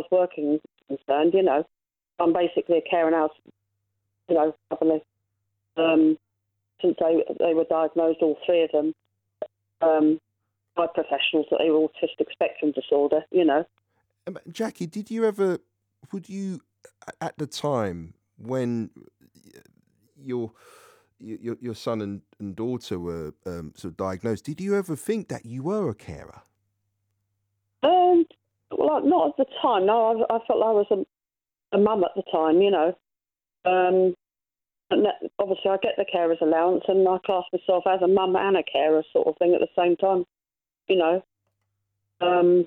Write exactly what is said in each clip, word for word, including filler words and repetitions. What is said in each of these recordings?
working is concerned, you know. I'm basically a carer now, you know, probably, um, since they, they were diagnosed, all three of them, um, by professionals that they were autistic spectrum disorder, you know. Um, Jackie, did you ever, would you, a- at the time when y- your your your son and, and daughter were um, sort of diagnosed, did you ever think that you were a carer? Um, well, not at the time. No, I, I felt I was a, a mum at the time, you know. Um, and that, obviously, I get the carer's allowance, and I class myself as a mum and a carer sort of thing at the same time, you know. Um,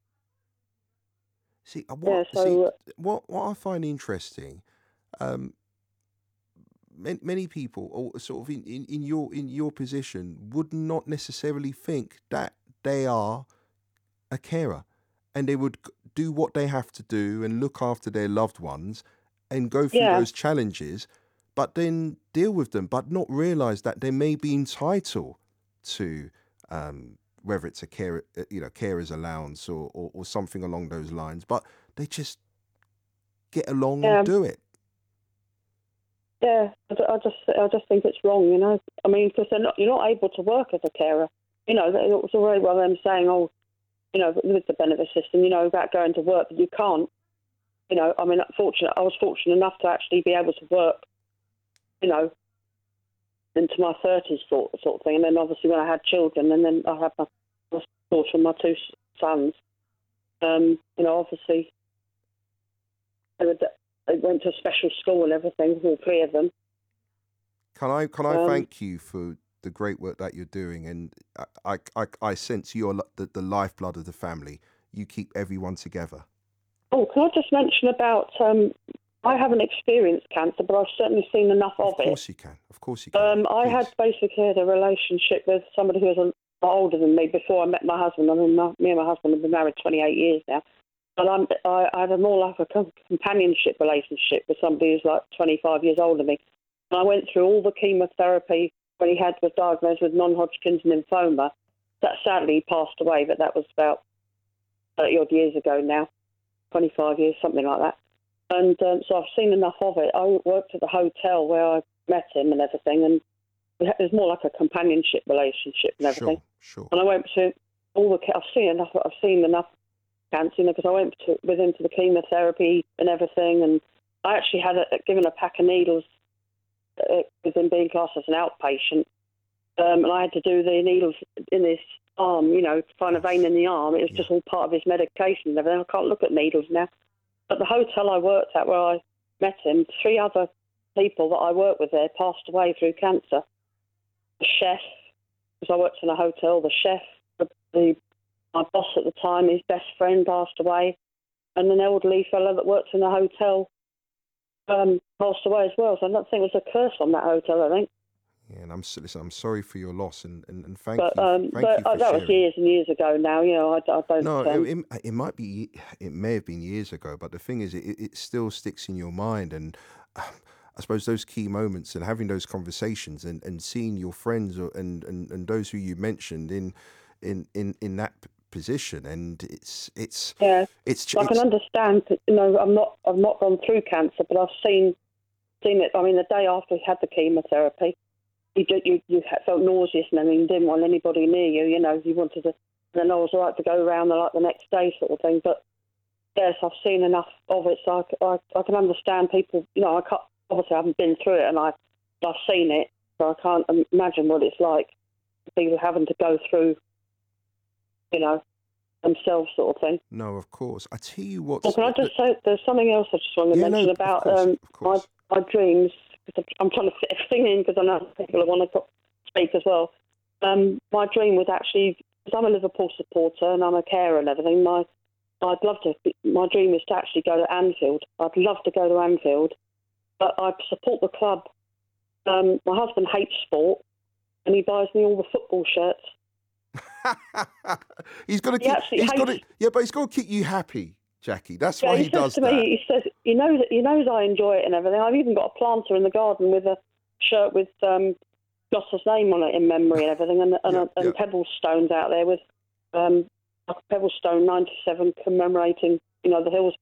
See, uh, yeah, what see so, uh, what what I find interesting, um, many, many people, or sort of in, in, in your in your position, would not necessarily think that they are a carer, and they would c- do what they have to do and look after their loved ones, and go through yeah, those challenges, but then deal with them, but not realize that they may be entitled to. Um, whether it's a care, uh, you know, carer's allowance or, or, or something along those lines, but they just get along and yeah, do it. yeah. I, ju- I just, I just think it's wrong, you know. I mean, because they're not, you're not able to work as a carer. You know, it was all very well them saying, oh, you know, with the benefit system, you know, about going to work, but you can't. You know, I mean, fortunate, I was fortunate enough to actually be able to work, you know, into my thirties sort, sort of thing. And then obviously when I had children, and then I had my, my daughter and my two s- sons, um, you know, obviously they, were, they went to a special school and everything, all three of them. Can I can I Um, thank you for the great work that you're doing, and I I, I, I sense you're li- the, the lifeblood of the family. You keep everyone together. oh, can I just mention about, um, I haven't experienced cancer, but I've certainly seen enough of Of it. course you can. Of course you can. Um, I had Please. basically had a relationship with somebody who was a lot older than me before I met my husband. I mean, my, me and my husband have been married twenty-eight years now. But I'm, I, I had a more like a com- companionship relationship with somebody who's like twenty-five years older than me. And I went through all the chemotherapy when he had was diagnosed with non-Hodgkin's lymphoma. That sadly he passed away, but that was about thirty odd years ago now, twenty-five years, something like that. And um, so I've seen enough of it. I worked at the hotel where I met him and everything, and it was more like a companionship relationship and everything. Sure. Sure. And I went to all the. I've seen enough. I've seen enough cancer, you know, because I went to, with him to the chemotherapy and everything, and I actually had a, given a pack of needles uh, with him being classed as an outpatient, um, and I had to do the needles in his arm, you know, to find a vein Gosh. in the arm. It was Yeah. just all part of his medication and everything. I can't look at needles now. But the hotel I worked at where I met him, three other people that I worked with there passed away through cancer. The chef, because I worked in a hotel, the chef, the, the my boss at the time, his best friend passed away, and an elderly fellow that worked in the hotel um, passed away as well. So I don't think it was a curse on that hotel, I think. Yeah. And I'm s- listen. I'm sorry for your loss, and, and, and thank But you. f- um, Thank but you uh, for that was sharing. years and years ago now. You know, I, I don't. No, Um, it, it, it might be, ye- it may have been years ago, but the thing is, it, it still sticks in your mind. And um, I suppose those key moments and having those conversations and, and seeing your friends or, and, and, and those who you mentioned in, in, in, in that p- position. And it's, it's, yeah, it's, ch- I can it's, understand. You know, I'm not. I've not gone through cancer, but I've seen seen it. I mean, the day after he had the chemotherapy, you did, you you had- felt nauseous and everything. You didn't want anybody near you. You know, you wanted to. And then I was all right to go around the, like the next day, sort of thing. But yes, I've seen enough of it, so I, c- I- I can understand people. You know, I can't, obviously I haven't been through it, and I I've seen it, so I can't im- imagine what it's like. People having to go through, you know, themselves, sort of thing. no, of course. I tell you Well, what's, can I the, the, just say there's something else I just wanted to yeah, no, mention of about course, um, of my course. my dreams, because I'm trying to fit everything in because I know people want to speak as well. Um, my dream was actually, because I'm a Liverpool supporter and I'm a carer and everything. My I'd love to. My dream is to actually go to Anfield. I'd love to go to Anfield, but I support the club. Um, my husband hates sport, and he buys me all the football shirts. He's got to He keep, actually he's got hates. to, yeah, but he's got to keep you happy, Jackie. That's Yeah, why he he says does to that. me, he says, you know that he knows I enjoy it and everything. I've even got a planter in the garden with a shirt with um, Gosser's name on it in memory and everything, and Yeah, and, yeah. and pebble stones out there with um, like Pebblestone ninety-seven commemorating, you know, the Hillsborough